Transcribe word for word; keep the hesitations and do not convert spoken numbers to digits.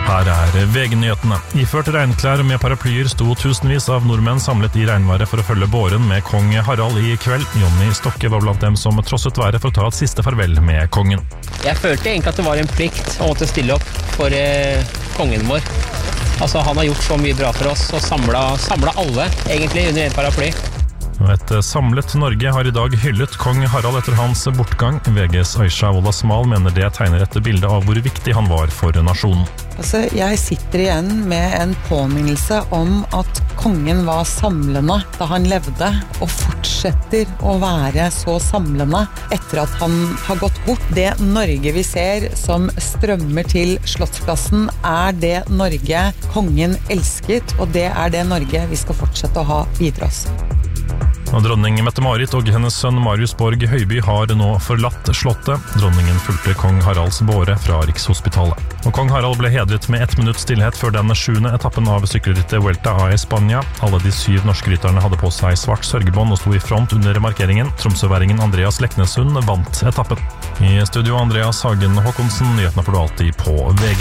Her er V G-nyhetene. Iført regnklær med paraplyer sto tusenvis av nordmenn samlet i regnværet for å følge båren med kong Harald i kveld. Jonny Stokke var blant dem som trosset været for å ta et siste farvel med kongen. Jeg følte egentlig at det var en plikt å måtte stille opp for eh, kongen vår. Altså, han har gjort så mye bra for oss og samlet, samlet alle egentlig under en paraply. Et samlet Norge har i dag hyllet kong Harald etter hans bortgang. V G's Aisha Wolasmal mener det tegner et bilde av hvor viktig han var for nasjonen. Altså, jeg sitter igjen med en påminnelse om at kongen var samlende da han levde, og fortsetter å være så samlende etter at han har gått bort. Det Norge vi ser som strømmer til Slottsplassen er det Norge kongen elsket, og det er det Norge vi skal fortsette å ha videre oss. Og dronning Mette-Marit og hennes sønn Marius Borg Høiby har nå forlatt slottet. Dronningen fulgte kong Haralds båre fra Rikshospitalet. Og kong Harald ble hedret med ett minutt stillhet før den sjuende etappen av sykkelrittet Vuelta a España. Alle de syv norske rytterne hadde på seg svart sørgebånd og sto i front under markeringen. Tromsøværingen Andreas Leknessund vant etappen. I studio Andreas Hagen Håkonsen, nyhetene får du alltid på V G.